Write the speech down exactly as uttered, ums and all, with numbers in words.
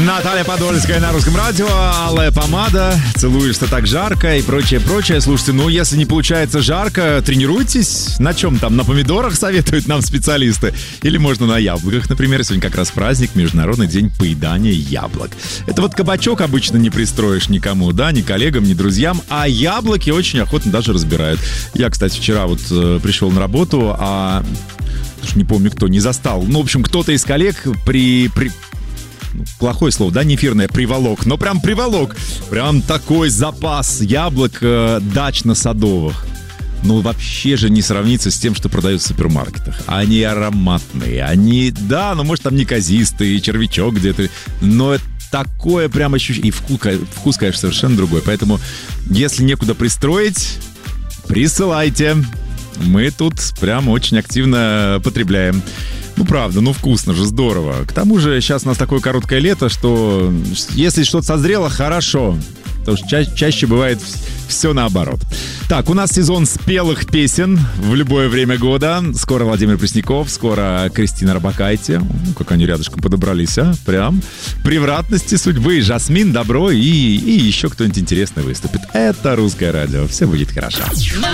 Наталья Подольская на Русском радио, алая помада, целуешься так жарко и прочее, прочее. Слушайте, ну если не получается жарко, тренируйтесь. На чем там? На помидорах советуют нам специалисты? Или можно на яблоках, например. Сегодня как раз праздник, Международный день поедания яблок. Это вот кабачок обычно не пристроишь никому, да, ни коллегам, ни друзьям, а яблоки очень охотно даже разбирают. Я, кстати, вчера вот э, пришел на работу, а... не помню кто, не застал. Ну, в общем, кто-то из коллег при... при... плохое слово, да, не эфирное, приволок, но прям приволок. Прям такой запас яблок э, дачно-садовых. Ну, вообще же не сравнится с тем, что продают в супермаркетах. Они ароматные, они, да, ну, может, там неказистые, червячок где-то, но это такое прям ощущение. И вкус, вкус, конечно, совершенно другой. Поэтому, если некуда пристроить, присылайте. Мы тут прям очень активно потребляем. Ну, правда, ну вкусно же, здорово. К тому же сейчас у нас такое короткое лето, что если что-то созрело, хорошо. Потому что ча- чаще бывает все наоборот. Так, у нас сезон спелых песен в любое время года. Скоро Владимир Пресняков, скоро Кристина Орбакайте. Ну, как они рядышком подобрались, а? Прям. Превратности судьбы, Жасмин, Добро и, и еще кто-нибудь интересный выступит. Это Русское радио. Все будет хорошо.